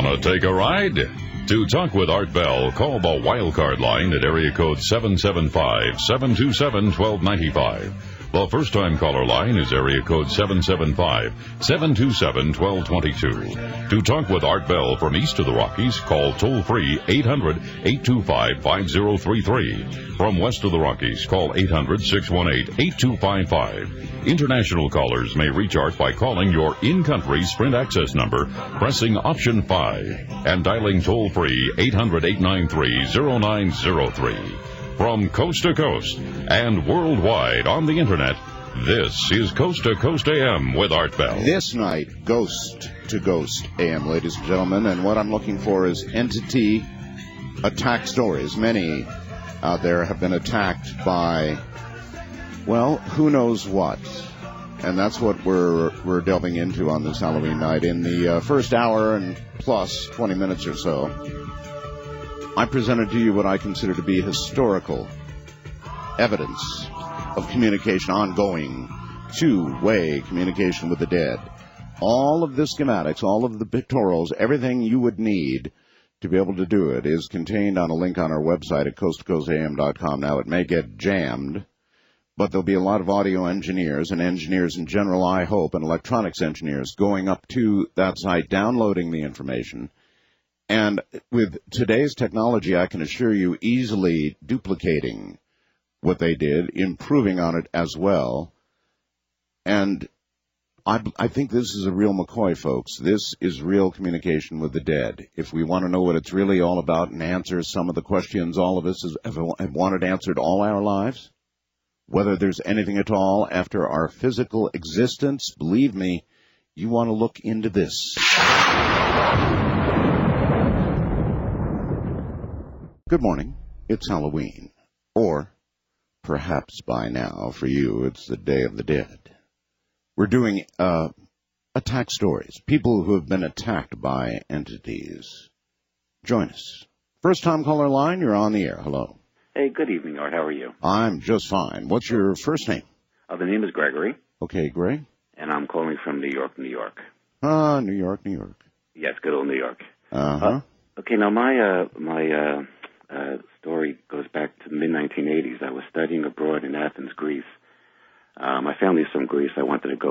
Wanna take a ride? To talk with Art Bell, call the wildcard line at area code 775-727-1295. The first-time caller line is area code 775-727-1222. To talk with Art Bell from east of the Rockies, call toll-free 800-825-5033. From west of the Rockies, call 800-618-8255. International callers may reach Art by calling your in-country Sprint access number, pressing option 5, and dialing toll-free 800-893-0903. From coast to coast and worldwide on the Internet, this is Coast to Coast AM with Art Bell. This night, Ghost to Ghost AM, ladies and gentlemen, and what I'm looking for is entity attack stories. Many out there have been attacked by, well, who knows what. And that's what we're delving into on this Halloween night. In the first hour and plus 20 minutes or so, I presented to you what I consider to be historical evidence of communication, ongoing, two-way communication with the dead. All of the schematics, all of the pictorials, everything you would need to be able to do it is contained on a link on our website at coasttocoastam.com. Now, it may get jammed, but there'll be a lot of audio engineers and engineers in general, I hope, and electronics engineers going up to that site, downloading the information. And with today's technology, I can assure you, easily duplicating what they did, improving on it as well. And I think this is a real McCoy, folks. This is real communication with the dead. If we want to know what it's really all about and answer some of the questions all of us have wanted answered all our lives, whether there's anything at all after our physical existence, believe me, you want to look into this. Good morning. It's Halloween. Or, perhaps by now, for you, it's the Day of the Dead. We're doing attack stories. People who have been attacked by entities. Join us. First time caller line, you're on the air. Hello. Hey, good evening, Art. How are you? I'm just fine. What's your first name? The name is Gregory. Okay, Greg. And I'm calling from New York, New York. New York, New York. Yes, good old New York. Uh-huh. Okay, now my story goes back to the mid-1980s. I was studying abroad in Athens, Greece. My family's from Greece. I wanted to go